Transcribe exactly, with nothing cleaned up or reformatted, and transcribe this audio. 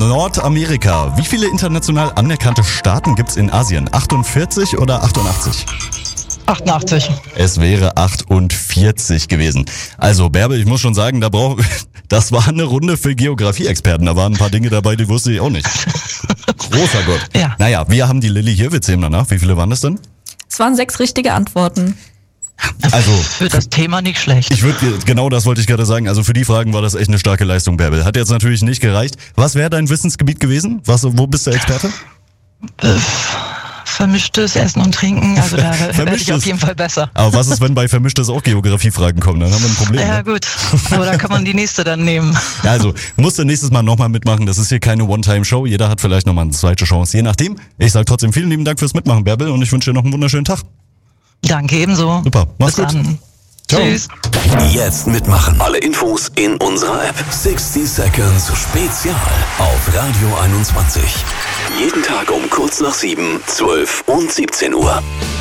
Nordamerika. Wie viele international anerkannte Staaten gibt's in Asien? achtundvierzig oder achtundachtzig? achtundachtzig. Es wäre achtundvierzig gewesen. Also Bärbel, ich muss schon sagen, da brauch, das war eine Runde für Geografie-Experten. Da waren ein paar Dinge dabei, die wusste ich auch nicht. Großer Gott. Ja. Naja, wir haben die Lilly hier, wir zählen danach. Wie viele waren das denn? Es waren sechs richtige Antworten. Also Für das Thema nicht schlecht. ich würde, genau das wollte ich gerade sagen. Also für die Fragen war das echt eine starke Leistung, Bärbel. Hat jetzt natürlich nicht gereicht. Was wäre dein Wissensgebiet gewesen? Was, wo bist du Experte? Äh, Vermischtes Essen und Trinken, also da werde ich auf jeden Fall besser. Aber was ist, wenn bei Vermischtes auch Geografiefragen kommen? Dann haben wir ein Problem. Ja Ne? gut, aber da kann man die nächste dann nehmen. Ja, also musst du nächstes Mal nochmal mitmachen. Das ist hier keine One-Time-Show. Jeder hat vielleicht nochmal eine zweite Chance. Je nachdem. Ich sage trotzdem vielen lieben Dank fürs Mitmachen, Bärbel. Und ich wünsche dir noch einen wunderschönen Tag. Danke ebenso. Super, mach's Bis gut. Dann. Ciao. Tschüss. Jetzt mitmachen. Alle Infos in unserer App. sechzig Seconds Spezial auf Radio einundzwanzig. Jeden Tag um kurz nach sieben, zwölf und siebzehn Uhr.